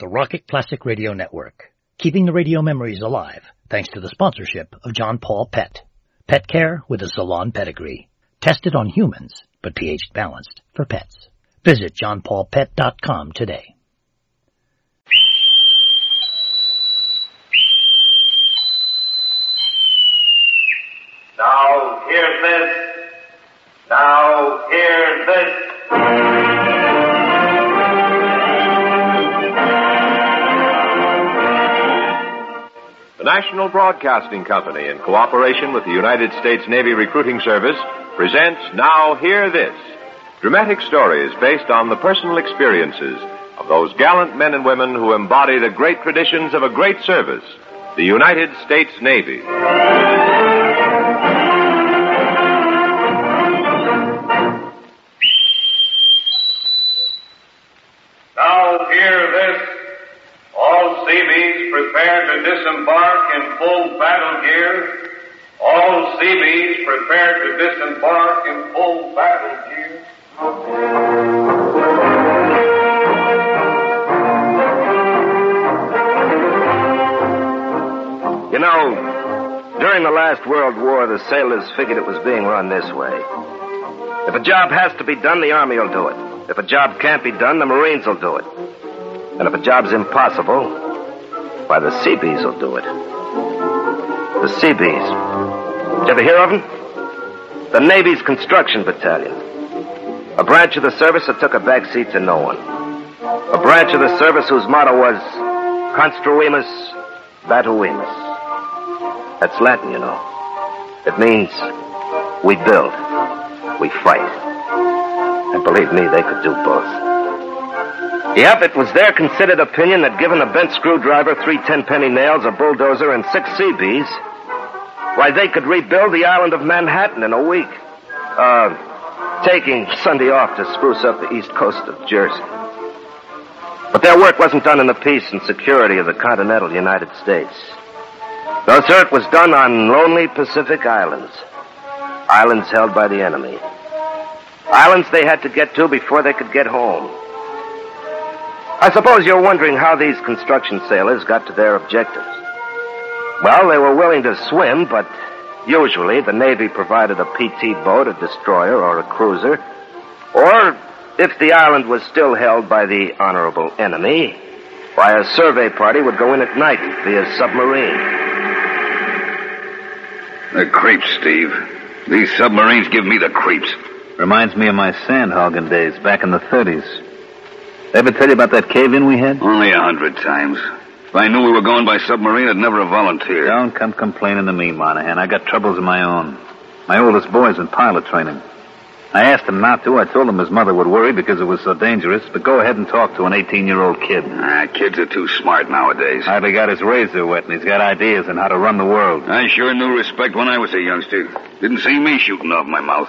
the Rocket Classic Radio Network, keeping the radio memories alive thanks to the sponsorship of John Paul Pet. Pet care with a salon pedigree. Tested on humans, but pH balanced for pets. Visit johnpaulpet.com today. Now hear this. Now hear this. The National Broadcasting Company, in cooperation with the United States Navy Recruiting Service, presents Now Hear This, dramatic stories based on the personal experiences of those gallant men and women who embody the great traditions of a great service, the United States Navy. Now hear this. All Seabees prepare to disembark in full battle gear. All Seabees prepare to disembark in full battle gear. You know, during the last World War, the sailors figured it was being run this way. If a job has to be done, the Army will do it. If a job can't be done, the Marines will do it. And if a job's impossible, why, the Seabees will do it. The Seabees. Did you ever hear of them? The Navy's Construction Battalion. A branch of the service that took a back seat to no one. A branch of the service whose motto was Construimus Batuimus. That's Latin, you know. It means we build, we fight. And believe me, they could do both. Yep, it was their considered opinion that given a bent screwdriver, 3 10-penny nails, a bulldozer, and 6 Seabees, why, they could rebuild the island of Manhattan in a week. Taking Sunday off to spruce up the east coast of Jersey. But their work wasn't done in the peace and security of the continental United States. No, sir, it was done on lonely Pacific islands. Islands held by the enemy. Islands they had to get to before they could get home. I suppose you're wondering how these construction sailors got to their objectives. Well, they were willing to swim, but usually the Navy provided a PT boat, a destroyer, or a cruiser. Or, if the island was still held by the honorable enemy, why, a survey party would go in at night via submarine. The creeps, Steve. These submarines give me the creeps. Reminds me of my sandhogging days back in the 30s. Ever tell you about that cave-in we had? Only 100 times. If I knew we were going by submarine, I'd never have volunteered. Don't come complaining to me, Monahan. I got troubles of my own. My oldest boy's in pilot training. I asked him not to. I told him his mother would worry because it was so dangerous, but go ahead and talk to an 18-year-old kid. Kids are too smart nowadays. Hardly got his razor wet, and he's got ideas on how to run the world. I sure knew respect when I was a youngster. Didn't see me shooting off my mouth.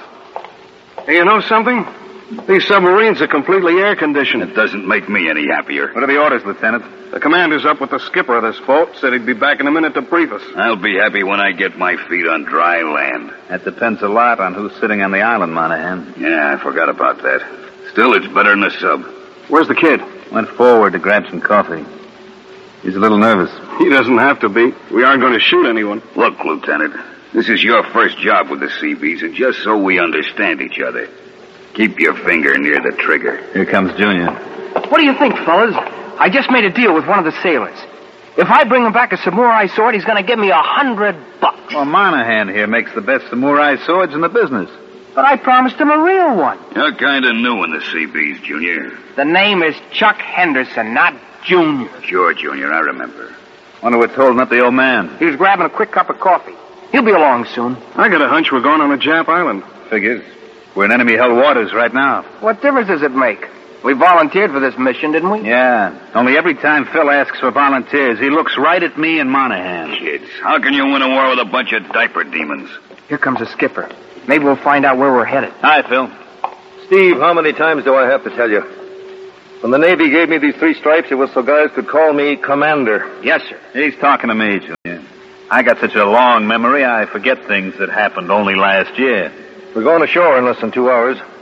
Hey, you know something? These submarines are completely air-conditioned. It doesn't make me any happier. What are the orders, Lieutenant? The commander's up with the skipper of this boat. Said he'd be back in a minute to brief us. I'll be happy when I get my feet on dry land. That depends a lot on who's sitting on the island, Monahan. Yeah, I forgot about that. Still, it's better than a sub. Where's the kid? Went forward to grab some coffee. He's a little nervous. He doesn't have to be. We aren't going to shoot anyone. Look, Lieutenant, this is your first job with the Seabees, and just so we understand each other, keep your finger near the trigger. Here comes Junior. What do you think, fellas? I just made a deal with one of the sailors. If I bring him back a samurai sword, he's going to give me $100. Well, Monahan here makes the best samurai swords in the business. But I promised him a real one. You're kind of new in the Seabees, Junior. The name is Chuck Henderson, not Junior. Sure, Junior, I remember. Wonder what's holding up the old man. He was grabbing a quick cup of coffee. He'll be along soon. I got a hunch we're going on a Jap island. Figures. We're in enemy-held waters right now. What difference does it make? We volunteered for this mission, didn't we? Yeah. Only every time Phil asks for volunteers, he looks right at me and Monahan. Kids, how can you win a war with a bunch of diaper demons? Here comes the skipper. Maybe we'll find out where we're headed. Hi, Phil. Steve, how many times do I have to tell you? When the Navy gave me these 3 stripes, it was so guys could call me Commander. Yes, sir. He's talking to me, Junior. I got such a long memory, I forget things that happened only last year. We're going ashore in less than 2 hours.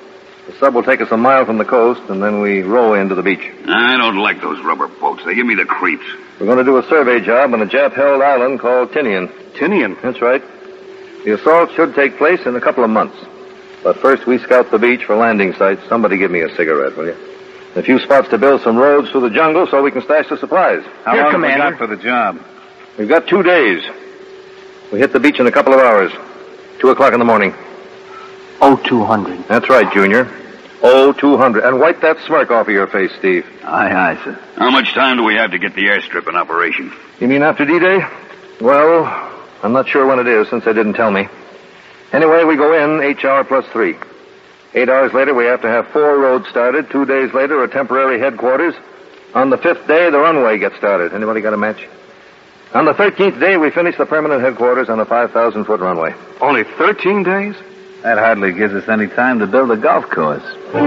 The sub will take us a mile from the coast, and then we row into the beach. I don't like those rubber boats. They give me the creeps. We're going to do a survey job on a Jap-held island called Tinian. Tinian? That's right. The assault should take place in a couple of months. But first, we scout the beach for landing sites. Somebody give me a cigarette, will you? A few spots to build some roads through the jungle so we can stash the supplies. How long have we got for the job? We've got 2 days. We hit the beach in a couple of hours. 2:00 in the morning. 0200. That's right, Junior. 0200. And wipe that smirk off of your face, Steve. Aye, sir. How much time do we have to get the airstrip in operation? You mean after D-Day? Well, I'm not sure when it is since they didn't tell me. Anyway, we go in HR plus 3. 8 hours later, we have to have 4 roads started. 2 days later, a temporary headquarters. On the 5th day, the runway gets started. Anybody got a match? On the 13th day, we finish the permanent headquarters on a 5,000-foot runway. Only 13 days? That hardly gives us any time to build a golf course.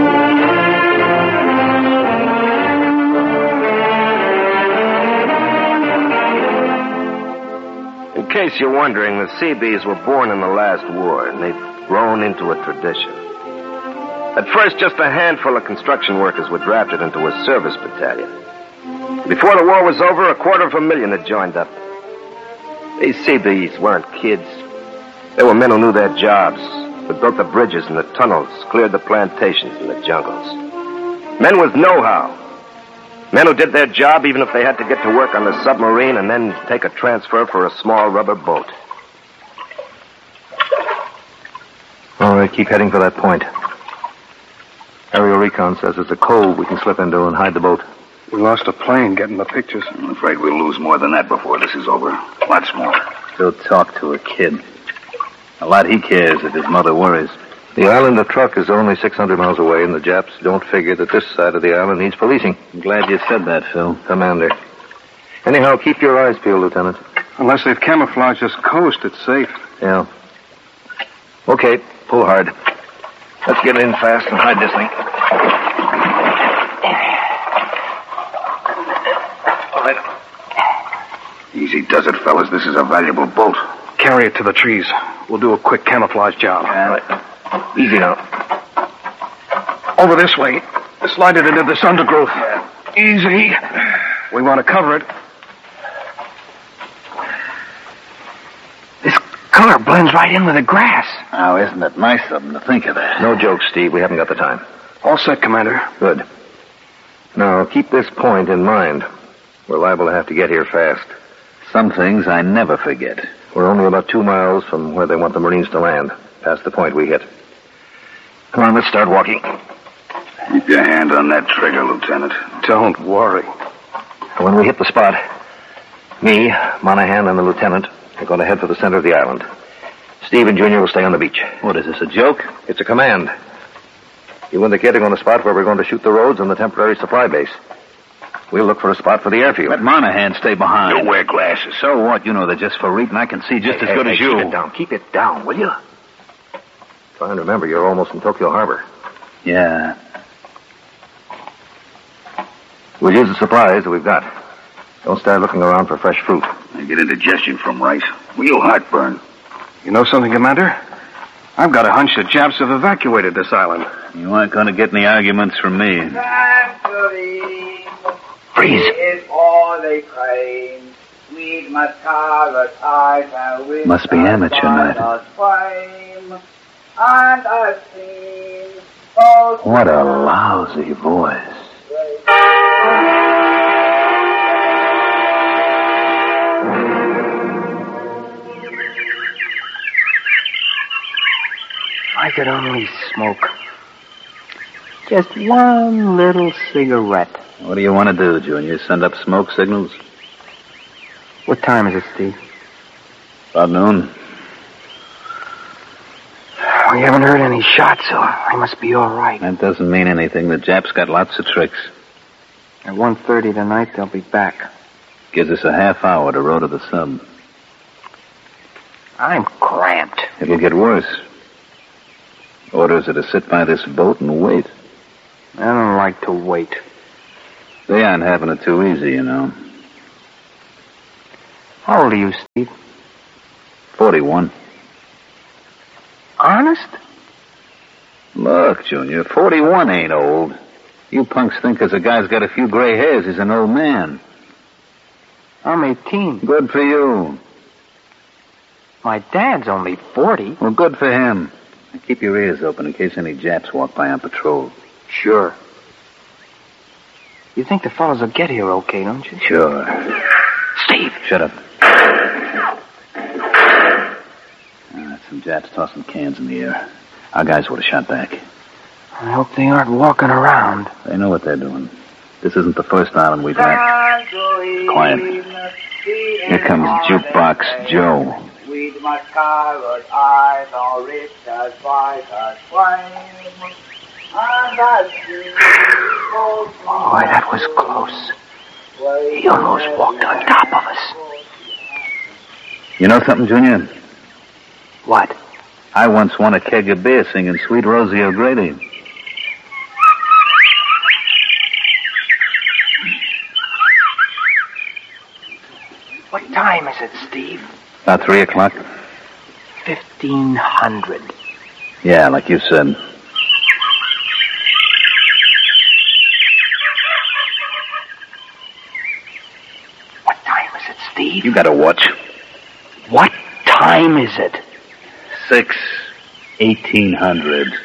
In case you're wondering, the Seabees were born in the last war, and they've grown into a tradition. At first, just a handful of construction workers were drafted into a service battalion. Before the war was over, 250,000 had joined up. These Seabees weren't kids. They were men who knew their jobs, who built the bridges and the tunnels, cleared the plantations and the jungles. Men with know-how. Men who did their job even if they had to get to work on the submarine and then take a transfer for a small rubber boat. All right, keep heading for that point. Aerial recon says it's a cove we can slip into and hide the boat. We lost a plane getting the pictures. I'm afraid we'll lose more than that before this is over. Lots more. Go talk to a kid. A lot he cares if his mother worries. The island of Truk is only 600 miles away, and the Japs don't figure that this side of the island needs policing. I'm glad you said that, Phil. Commander. Anyhow, keep your eyes peeled, Lieutenant. Unless they've camouflaged this coast, it's safe. Yeah. Okay, pull hard. Let's get in fast and hide this thing. All right. Easy does it, fellas. This is a valuable boat. Carry it to the trees. We'll do a quick camouflage job. Easy now. Over this way. Slide it into this undergrowth. Easy. We want to cover it. This color blends right in with the grass. Now, isn't it nice of them to think of that? No jokes, Steve. We haven't got the time. All set, Commander. Good. Now, keep this point in mind. We're liable to have to get here fast. Some things I never forget. We're only about 2 miles from where they want the Marines to land, past the point we hit. Come on, let's start walking. Keep your hand on that trigger, Lieutenant. Don't worry. When we hit the spot, me, Monahan, and the lieutenant are going to head for the center of the island. Steve and Junior will stay on the beach. What, is this, a joke? It's a command. You and the kid are going to spot where we're going to shoot the roads and the temporary supply base. We'll look for a spot for the airfield. Let Monahan stay behind. You wear glasses. So what? You know they're just for reading. I can see just as good as you. Keep it down. Keep it down, will you? Try and remember, you're almost in Tokyo Harbor. Yeah. We'll use the supplies that we've got. Don't start looking around for fresh fruit. I get indigestion from rice. Real heartburn. You know something, Commander? I've got a hunch the Japs have evacuated this island. You aren't going to get any arguments from me. Freeze. Must be amateur night. What a lousy voice. I could only smoke just one little cigarette. What do you want to do, Junior? Send up smoke signals? What time is it, Steve? About noon. We haven't heard any shots, so I must be all right. That doesn't mean anything. The Japs got lots of tricks. At 1:30 tonight, they'll be back. Gives us a half hour to row to the sub. I'm cramped. It'll get worse. Orders are to sit by this boat and wait. I don't like to wait. They aren't having it too easy, you know. How old are you, Steve? 41. Honest? Look, Junior, 41 ain't old. You punks think 'cause a guy's got a few gray hairs, he's an old man. I'm 18. Good for you. My dad's only 40. Well, good for him. Now keep your ears open in case any Japs walk by on patrol. Sure. You think the fellas will get here okay, don't you? Sure. Steve! Shut up. That's some Japs tossing cans in the air. Our guys would have shot back. I hope they aren't walking around. They know what they're doing. This isn't the first island we've left. Quiet. Here comes Jukebox Joe. Boy, that was close. He almost walked on top of us. You know something, Junior? What? I once won a keg of beer singing Sweet Rosie O'Grady. What time is it, Steve? About 3 o'clock. 1500. Yeah, like you said. What time is it, Steve? You got a watch. What time is it? 1800.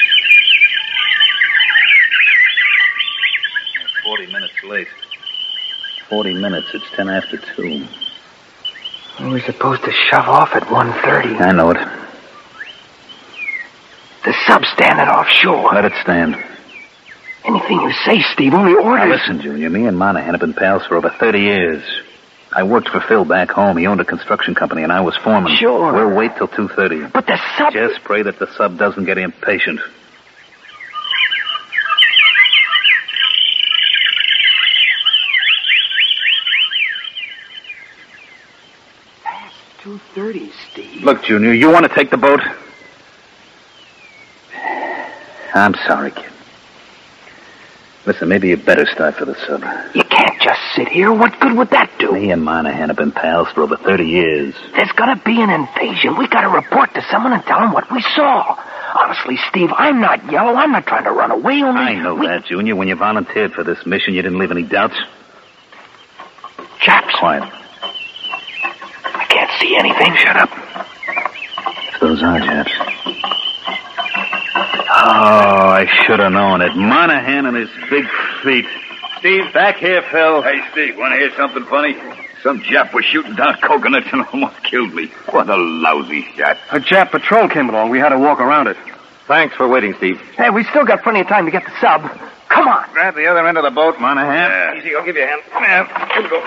40 minutes late. 40 minutes. It's 10 after 2. We were supposed to shove off at 1:30. I know it. The sub's standing offshore. Let it stand. Anything you say, Steve, only orders. Now listen, Junior. Me and Monahan have been pals for over 30 years. I worked for Phil back home. He owned a construction company, and I was foreman. Sure. We'll wait till 2:30. But the sub... Just pray that the sub doesn't get impatient. Past 2:30, Steve. Look, Junior, you want to take the boat? I'm sorry, kid. Listen, maybe you better start for the sub. You can't just sit here. What good would that do? Me and Monahan have been pals for over 30 years. There's gonna be an invasion. We gotta report to someone and tell them what we saw. Honestly, Steve, I'm not yellow. I'm not trying to run away. Only I know that, Junior. When you volunteered for this mission, you didn't leave any doubts. Chaps. Quiet. I can't see anything. Shut up. If those are Japs. Oh, I should have known it. Monahan and his big feet. Steve, back here, Phil. Hey, Steve, want to hear something funny? Some Jap was shooting down coconuts and almost killed me. What a lousy shot. A Jap patrol came along. We had to walk around it. Thanks for waiting, Steve. Hey, we still got plenty of time to get the sub. Come on. Grab the other end of the boat, Monahan. Yeah. Easy, I'll give you a hand. Yeah, here we go.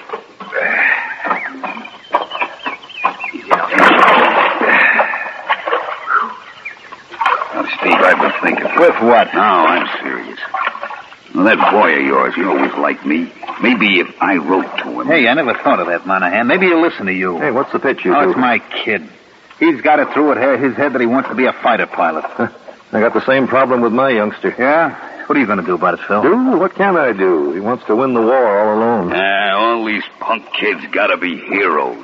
Now, Steve, I've been thinking. With what? No, I'm serious. Well, that boy of yours, he always liked me. Maybe if I wrote to him... Hey, I never thought of that, Monahan. Maybe he'll listen to you. Hey, what's the pitch, you Oh, two? it's my kid. He's got it through his head that he wants to be a fighter pilot. I got the same problem with my youngster. Yeah? What are you going to do about it, Phil? Do? What can I do? He wants to win the war all alone. all these punk kids gotta be heroes.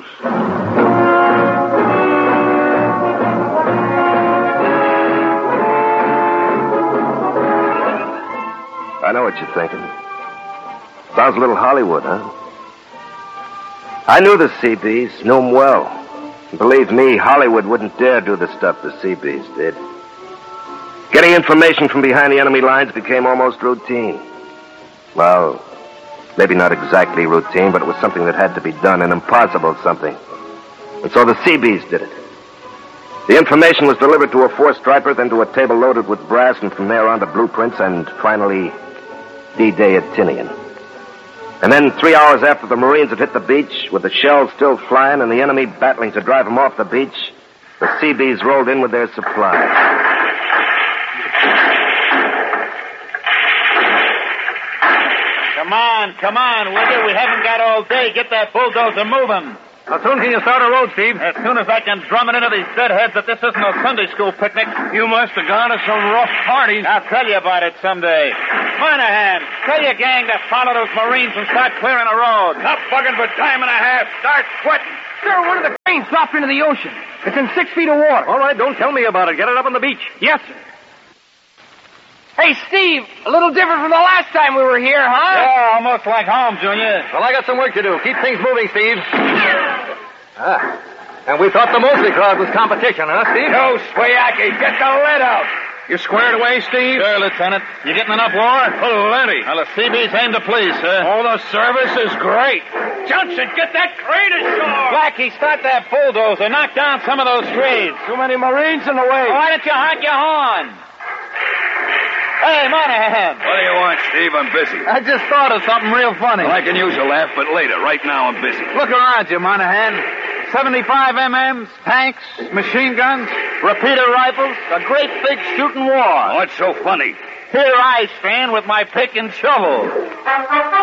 I know what you're thinking. Sounds a little Hollywood, huh? I knew the Seabees, knew them well. And believe me, Hollywood wouldn't dare do the stuff the Seabees did. Getting information from behind the enemy lines became almost routine. Well, maybe not exactly routine, but it was something that had to be done, an impossible something. And so the Seabees did it. The information was delivered to a four-striper, then to a table loaded with brass, and from there on to blueprints, and finally, D-Day at Tinian. And then 3 hours after the Marines had hit the beach, with the shells still flying and the enemy battling to drive them off the beach, the Seabees rolled in with their supplies. Come on, will you? We haven't got all day. Get that bulldozer moving. How soon can you start a road, Steve? As soon as I can drum it into these deadheads that this isn't a Sunday school picnic. You must have gone to some rough parties. I'll tell you about it someday. Monahan, tell your gang to follow those Marines and start clearing the road. Stop bugging for time and a half. Start sweating. Sir, one of the cranes dropped into the ocean. It's in 6 feet of water. All right, don't tell me about it. Get it up on the beach. Yes, sir. Hey, Steve, a little different from the last time we were here, huh? Yeah, almost like home, Junior. Well, I got some work to do. Keep things moving, Steve. And we thought the Mosley crowd was competition, huh, Steve? No, Swayaki, get the lead out. You squared away, Steve? Sure, Lieutenant. You getting enough war? Plenty. Well, the CBs aim to please, sir. Oh, the service is great. Johnson, get that crane ashore. Blackie, start that bulldozer. Knock down some of those trees. Too many Marines in the way. Why don't you honk your horn? Hey, Monahan. What do you want, Steve? I'm busy. I just thought of something real funny. Well, I can use a laugh, but later. Right now, I'm busy. Look around you, Monahan. 75 MMs, tanks, machine guns, repeater rifles, a great big shooting war. What's so funny? Here I stand with my pick and shovel.